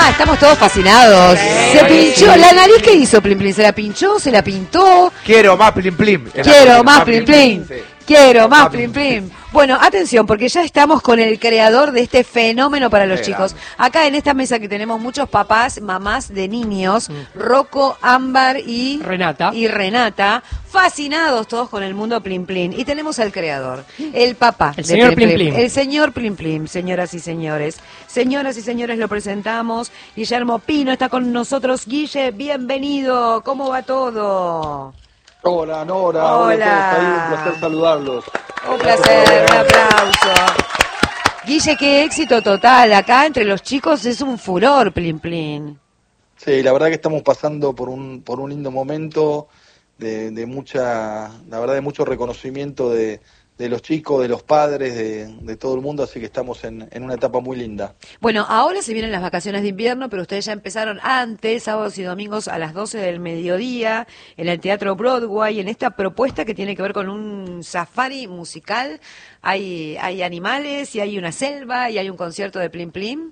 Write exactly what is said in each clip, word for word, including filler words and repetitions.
Ah, estamos todos fascinados. Sí. Se pinchó. ¿La nariz qué hizo Plim Plim? ¿Se la pinchó? ¿Se la pintó? Quiero más Plim Plim. Quiero más Plim Plim. Sí. Quiero más Plim Plim. Bueno, atención, porque ya estamos con el creador de este fenómeno para los Qué chicos. grande. Acá en esta mesa que tenemos muchos papás, mamás de niños, Rocco, Ámbar y Renata. y Renata, fascinados todos con el mundo Plim Plim. Y tenemos al creador, el papá El de señor Plim Plim. El señor Plim Plim, señoras y señores. Señoras y señores, lo presentamos. Guillermo Pino está con nosotros. Guille, bienvenido. ¿Cómo va todo? Hola, Nora. Hola. Hola a todos ahí, un placer saludarlos. Un placer, un aplauso. Guille, qué éxito total. Acá entre los chicos es un furor, Plim Plim. Sí, la verdad que estamos pasando por un por un lindo momento de, de mucha, la verdad de mucho reconocimiento de, de los chicos, de los padres, de, de todo el mundo, así que estamos en, en una etapa muy linda. Bueno, ahora se vienen las vacaciones de invierno, pero ustedes ya empezaron antes, sábados y domingos a las doce del mediodía, en el Teatro Broadway, en esta propuesta que tiene que ver con un safari musical. Hay, hay animales, y hay una selva, y hay un concierto de Plim Plim.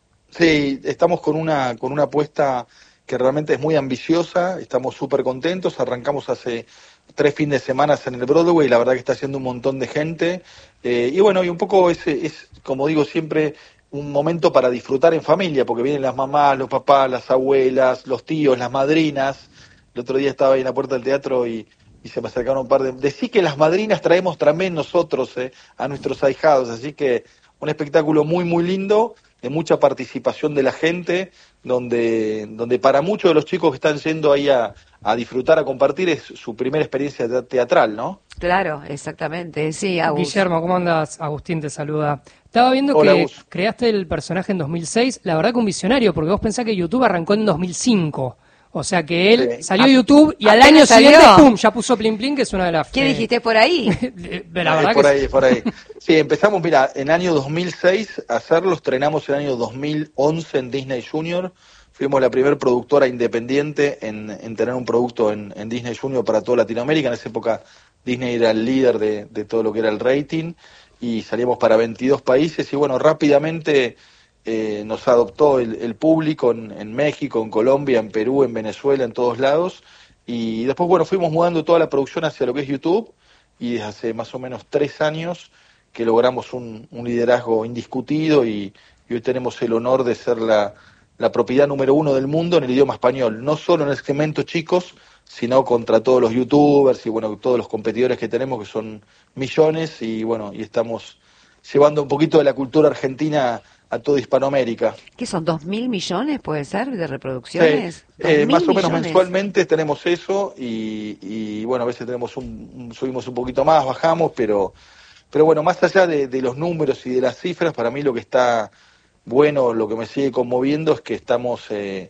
Sí, estamos con una con una apuesta que realmente es muy ambiciosa, estamos súper contentos, arrancamos hace tres fines de semana en el Broadway y la verdad que está haciendo un montón de gente, eh, y bueno, y un poco es, es, como digo siempre, un momento para disfrutar en familia, porque vienen las mamás, los papás, las abuelas, los tíos, las madrinas. El otro día estaba ahí en la puerta del teatro y, y se me acercaron un par de... Decí que las madrinas traemos también nosotros eh, a nuestros ahijados, así que un espectáculo muy, muy lindo, de mucha participación de la gente, donde, donde para muchos de los chicos que están yendo ahí a, a disfrutar, a compartir, es su primera experiencia te- teatral, ¿no? Claro, exactamente. Sí, Agus. Guillermo, ¿cómo andas? Agustín te saluda. Estaba viendo Hola, que Agus. creaste el personaje en dos mil seis, la verdad que un visionario, porque vos pensás que YouTube arrancó en dos mil cinco. O sea que él Sí. salió a YouTube y al apenas año salió. siguiente, ¡pum!, ya puso Plim Plim, que es una de las... ¿Qué eh, dijiste por ahí? de- de la Es verdad por que ahí, es por ahí. Sí, empezamos, mira, en año dos mil seis a hacerlo, estrenamos en año dos mil once en Disney Junior, fuimos la primer productora independiente en, en tener un producto en, en Disney Junior para toda Latinoamérica. En esa época Disney era el líder de, de todo lo que era el rating y salimos para veintidós países y bueno, rápidamente eh, nos adoptó el, el público en, en México, en Colombia, en Perú, en Venezuela, en todos lados. Y después, bueno, fuimos mudando toda la producción hacia lo que es YouTube y desde hace más o menos tres años que logramos un, un liderazgo indiscutido y, y hoy tenemos el honor de ser la, la propiedad número uno del mundo en el idioma español, no solo en el segmento chicos, sino contra todos los youtubers y bueno, todos los competidores que tenemos, que son millones, y bueno, y estamos llevando un poquito de la cultura argentina a toda Hispanoamérica. ¿Qué son? ¿Dos mil millones, puede ser, de reproducciones? Sí, ¿Dos eh, mil más o menos millones? mensualmente tenemos eso y, y bueno, a veces tenemos un, un- subimos un poquito más, bajamos, pero pero bueno, más allá de, de los números y de las cifras, para mí lo que está bueno, lo que me sigue conmoviendo es que estamos eh,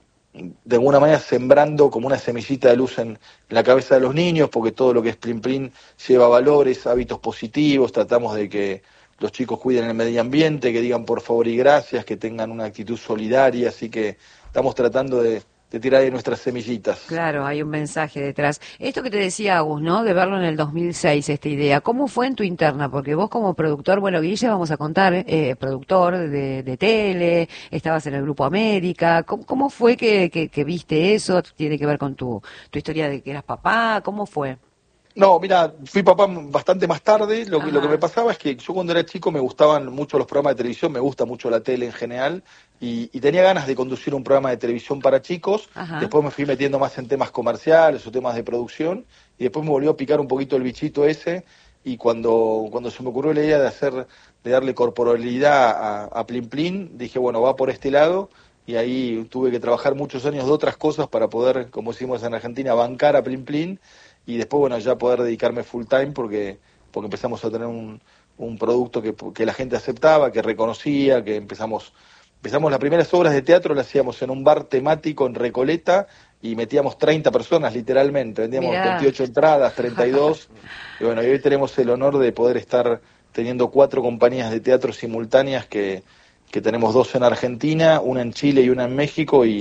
de alguna manera sembrando como una semillita de luz en, en la cabeza de los niños, porque todo lo que es Plim Plim lleva valores, hábitos positivos, tratamos de que los chicos cuiden el medio ambiente, que digan por favor y gracias, que tengan una actitud solidaria, así que estamos tratando de, de tirar ahí nuestras semillitas. Claro, hay un mensaje detrás. Esto que te decía Agus, ¿no? De verlo en el dos mil seis, esta idea. ¿Cómo fue en tu interna? Porque vos como productor, bueno, Guille, vamos a contar, eh, productor de, de tele, estabas en el Grupo América. ¿Cómo, cómo fue que, que, que viste eso? ¿Tiene que ver con tu, tu historia de que eras papá? ¿Cómo fue? No, mira, fui papá bastante más tarde. Lo que, lo que Ajá. me pasaba es que yo cuando era chico me gustaban mucho los programas de televisión, me gusta mucho la tele en general, y, y tenía ganas de conducir un programa de televisión para chicos. Ajá. Después me fui metiendo más en temas comerciales o temas de producción, y después me volvió a picar un poquito el bichito ese, y cuando, cuando se me ocurrió la idea de hacer, de darle corporalidad a, a Plim Plim, dije, bueno, va por este lado, y ahí tuve que trabajar muchos años de otras cosas para poder, como decimos en Argentina, bancar a Plim Plim, y después, bueno, ya poder dedicarme full time porque, porque empezamos a tener un, un producto que, que la gente aceptaba, que reconocía, que empezamos, empezamos las primeras obras de teatro, las hacíamos en un bar temático en Recoleta y metíamos treinta personas literalmente, vendíamos Mirá. veintiocho entradas, treinta y dos, y bueno, y hoy tenemos el honor de poder estar teniendo cuatro compañías de teatro simultáneas que, que tenemos dos en Argentina, una en Chile y una en México, y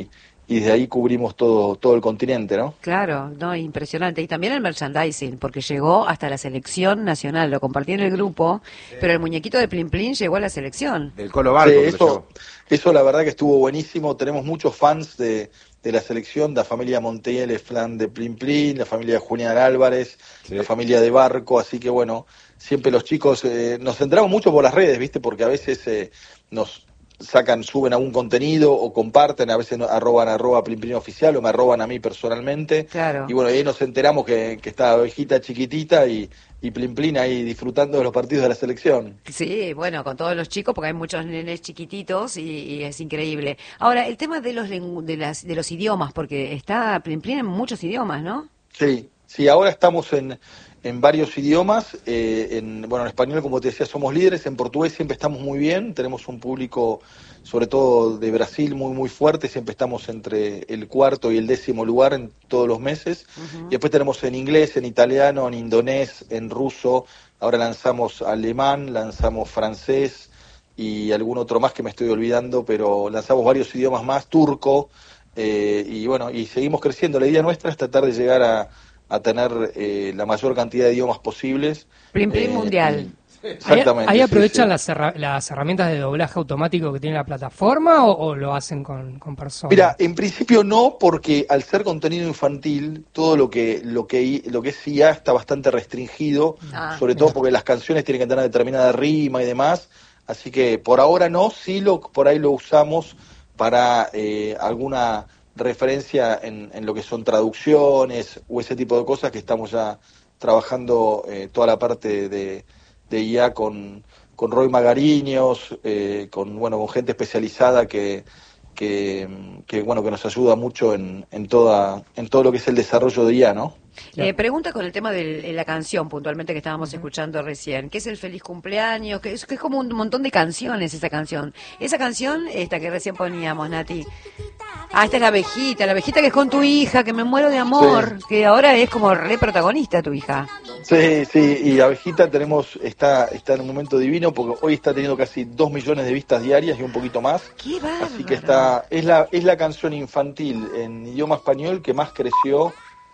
y desde ahí cubrimos todo todo el continente, ¿no? Claro, no, impresionante. Y también el merchandising, porque llegó hasta la selección nacional, lo compartí en el grupo, sí. Pero el muñequito de Plin Plin llegó a la selección. Del Colo Barco. Sí, eso, eso la verdad que estuvo buenísimo, tenemos muchos fans de, de la selección, la familia Montiel es fan de Plin Plin, la familia Julián Álvarez, sí. La familia de Barco, así que bueno, siempre los chicos, eh, nos centramos mucho por las redes, ¿viste? Porque a veces eh, nos sacan, suben algún contenido o comparten, a veces arroban arroba Plin Plin oficial o me arroban a mí personalmente. Claro. Y bueno, ahí nos enteramos que, que está Ovejita chiquitita y, y Plin Plin ahí disfrutando de los partidos de la selección. Sí, bueno, con todos los chicos, porque hay muchos nenes chiquititos y, y es increíble. Ahora, el tema de los de, las, de los idiomas, porque está Plin Plin en muchos idiomas, ¿no? Sí, sí, ahora estamos en... en varios idiomas, eh, en bueno en español, como te decía, somos líderes, en portugués siempre estamos muy bien, tenemos un público, sobre todo de Brasil, muy muy fuerte, siempre estamos entre el cuarto y el décimo lugar en todos los meses, uh-huh. Y después tenemos en inglés, en italiano, en indonés, en ruso, ahora lanzamos alemán, lanzamos francés y algún otro más que me estoy olvidando, pero lanzamos varios idiomas más, turco, eh, y bueno, y seguimos creciendo. La idea nuestra es tratar de llegar a a tener eh, la mayor cantidad de idiomas posibles. Plin Plin eh, mundial. Y, exactamente. ¿Ahí, ahí aprovechan sí, las, herra- las herramientas de doblaje automático que tiene la plataforma o, o lo hacen con, con personas? Mira, en principio no, porque al ser contenido infantil, todo lo que lo que lo que es I A está bastante restringido, ah, sobre todo porque las canciones tienen que tener determinada rima y demás, así que por ahora no, sí lo por ahí lo usamos para eh, alguna referencia en, en lo que son traducciones o ese tipo de cosas, que estamos ya trabajando eh, toda la parte de, de I A con, con Roy Magariños, eh, con bueno con gente especializada que, que, que bueno que nos ayuda mucho en, en toda en todo lo que es el desarrollo de I A, ¿no? Eh, pregunta con el tema de la canción puntualmente que estábamos uh-huh. escuchando recién, que es el feliz cumpleaños, que es, que es como un montón de canciones esa canción. Esa canción, esta que recién poníamos, Nati. Ah, esta es la abejita, la abejita que es con tu hija, que me muero de amor, sí. Que ahora es como re protagonista tu hija. Sí, sí, y Abejita tenemos, está, está en un momento divino porque hoy está teniendo casi dos millones de vistas diarias y un poquito más. ¡Qué bárbaro! Así que está, es la, es la canción infantil en idioma español que más creció.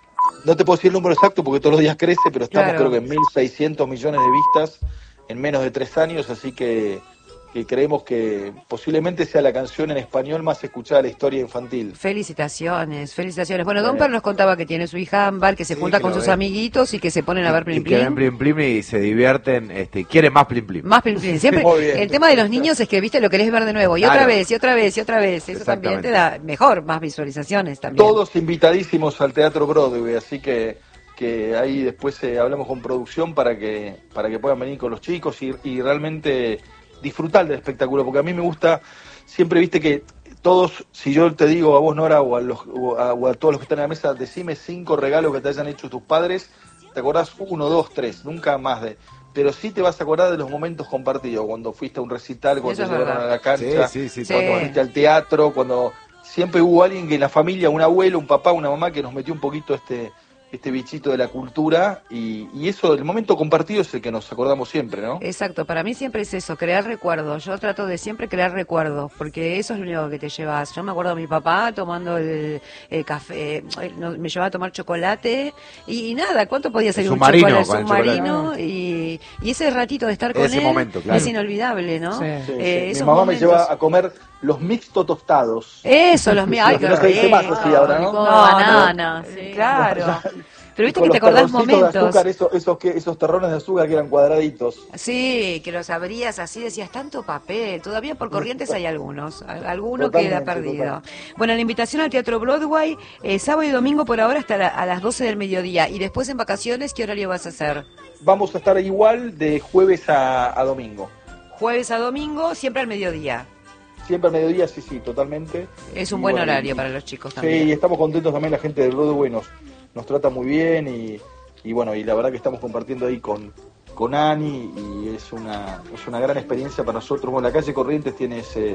No te puedo decir el número exacto porque todos los días crece, pero estamos claro. creo que en mil seiscientos millones de vistas en menos de tres años, así que, que creemos que posiblemente sea la canción en español más escuchada de la historia infantil. Felicitaciones, felicitaciones. Bueno, Don Per nos contaba que tiene su hija Ámbar, que se sí, junta que con sus ven. amiguitos y que se ponen a ver Plin Plin. Y que ven Plin Plin y se divierten, este, quieren más Plin Plin. Más Plin Plin. Siempre, el tema de los niños es que, viste, lo querés ver de nuevo, y claro. otra vez, y otra vez, y otra vez. Eso también te da mejor, más visualizaciones también. Todos invitadísimos al Teatro Broadway, así que que ahí después eh, hablamos con producción para que para que puedan venir con los chicos y, y realmente disfrutar del espectáculo, porque a mí me gusta, siempre viste que todos, si yo te digo a vos, Nora, o a, los, o a, o a todos los que están en la mesa, decime cinco regalos que te hayan hecho tus padres, te acordás uno, dos, tres, nunca más de... Pero sí te vas a acordar de los momentos compartidos, cuando fuiste a un recital, cuando te llevaron a la cancha, sí, sí, sí, cuando sí. fuiste al teatro, cuando siempre hubo alguien que en la familia, un abuelo, un papá, una mamá, que nos metió un poquito este... este bichito de la cultura y, y eso, el momento compartido es el que nos acordamos siempre, ¿no? Exacto, para mí siempre es eso, crear recuerdos. Yo trato de siempre crear recuerdos, porque eso es lo único que te llevas. Yo me acuerdo de mi papá tomando el, el café, no, me llevaba a tomar chocolate y, y nada, ¿cuánto podía ser un chocolate submarino? Y, y ese ratito de estar con ese él momento, claro. es inolvidable, ¿no? Sí, sí, eh, sí. Mi mamá momentos... me lleva a comer los mixto tostados. Eso, los mixtos. Ay, qué no se dice más así ahora, ¿no? Con no, banana, no, sí. Claro. Pero viste que te acordás momentos. De azúcar, esos, esos, que, esos terrones de azúcar que eran cuadraditos. Sí, que los abrías así, decías, tanto papel. Todavía por Corrientes hay algunos. Alguno totalmente, queda perdido. Total. Bueno, la invitación al Teatro Broadway, eh, sábado y domingo por ahora hasta la, a las doce del mediodía. Y después en vacaciones, ¿qué horario vas a hacer? Vamos a estar igual de jueves a, a domingo. Jueves a domingo, siempre al mediodía. Siempre al mediodía, sí, sí, totalmente. Es un y buen bueno, horario y, para los chicos también. Sí, y estamos contentos también, la gente del Broadway nos, nos trata muy bien y, y bueno, y la verdad que estamos compartiendo ahí con, con Ani y es una, es una gran experiencia para nosotros. Bueno, la calle Corrientes tiene ese,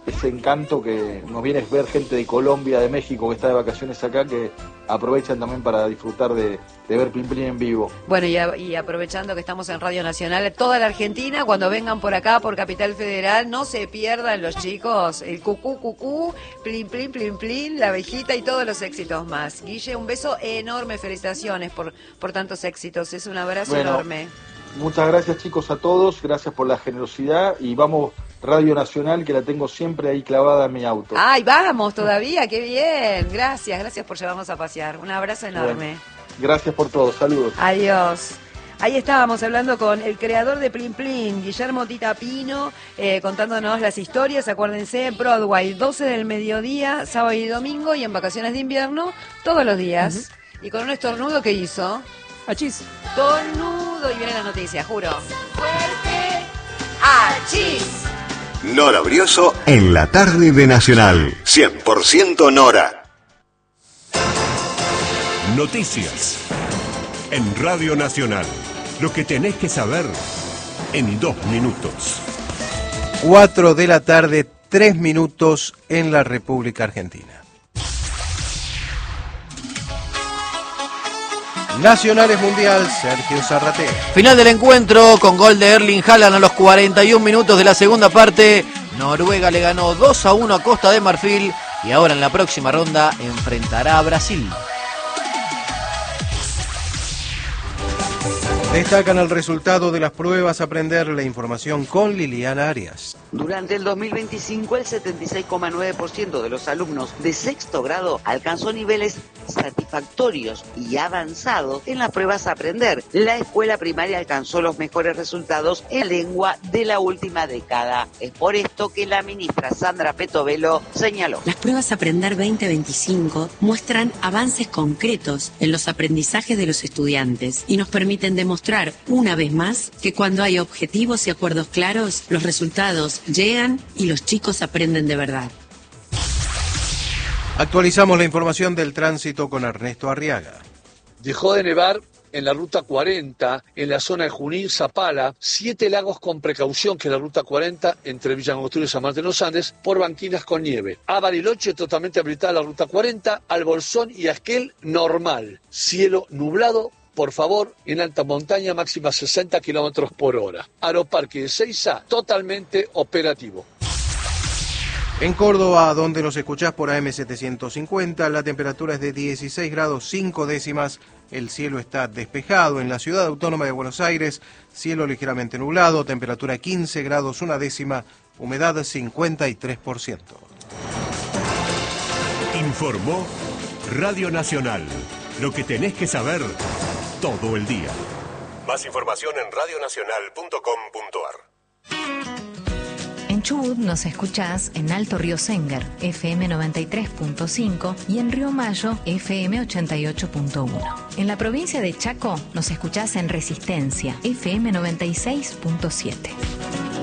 ese encanto que nos viene a ver gente de Colombia, de México, que está de vacaciones acá, que aprovechan también para disfrutar de, de ver Plim Plim en vivo. Bueno, y, a, y aprovechando que estamos en Radio Nacional, toda la Argentina, cuando vengan por acá, por Capital Federal, no se pierdan los chicos, el cucú, cucú, Plim Plim, Plim Plim, la abejita y todos los éxitos más. Guille, un beso enorme, felicitaciones por, por tantos éxitos, es un abrazo bueno, enorme. Muchas gracias, chicos, a todos, gracias por la generosidad y vamos Radio Nacional, que la tengo siempre ahí clavada en mi auto. Ay, vamos todavía, qué bien, gracias, gracias por llevarnos a pasear, un abrazo enorme. Bueno, gracias por todo, saludos. Adiós. Ahí estábamos hablando con el creador de Plim Plim, Guillermo Tita Pino, eh, contándonos las historias. Acuérdense, Broadway, doce del mediodía, sábado y domingo, y en vacaciones de invierno, todos los días. Uh-huh. Y con un estornudo que hizo. Achis. Tornudo, y viene la noticia, juro. Fuerte. Achis. Nora Brioso en la tarde de Nacional. cien por ciento Nora. Noticias. En Radio Nacional. Lo que tenés que saber en dos minutos. Cuatro de la tarde, tres minutos en la República Argentina. Nacionales Mundial, Sergio Zarratea. Final del encuentro con gol de Erling Haaland a los cuarenta y un minutos de la segunda parte. Noruega le ganó dos a uno a Costa de Marfil y ahora en la próxima ronda enfrentará a Brasil. Destacan el resultado de las pruebas Aprender, la información con Liliana Arias. Durante el dos mil veinticinco, el setenta y seis coma nueve por ciento de los alumnos de sexto grado alcanzó niveles satisfactorios y avanzados en las pruebas Aprender. La escuela primaria alcanzó los mejores resultados en lengua de la última década. Es por esto que la ministra Sandra Petovelo señaló: las pruebas Aprender veinte veinticinco muestran avances concretos en los aprendizajes de los estudiantes y nos permiten demostrar una vez más que cuando hay objetivos y acuerdos claros, los resultados llegan y los chicos aprenden de verdad. Actualizamos la información del tránsito con Ernesto Arriaga. Dejó de nevar en la ruta cuarenta, en la zona de Junín, Zapala, Siete Lagos con precaución, que es la ruta cuarenta entre Villa Angostura y San Martín de los Andes, por banquinas con nieve. A Bariloche totalmente habilitada la ruta cuarenta, al Bolsón y a Esquel normal. Cielo nublado. Por favor, en alta montaña máxima sesenta kilómetros por hora. Aeroparque de Ezeiza totalmente operativo. En Córdoba, donde nos escuchás por A M setecientos cincuenta, la temperatura es de dieciséis grados cinco décimas, el cielo está despejado. En la ciudad autónoma de Buenos Aires, cielo ligeramente nublado, temperatura quince grados una décima, humedad cincuenta y tres por ciento. Informó Radio Nacional. Lo que tenés que saber todo el día. Más información en radio nacional punto com punto ar. En Chubut nos escuchás en Alto Río Senguer, F M noventa y tres punto cinco, y en Río Mayo, F M ochenta y ocho punto uno. En la provincia de Chaco nos escuchás en Resistencia, F M noventa y seis punto siete.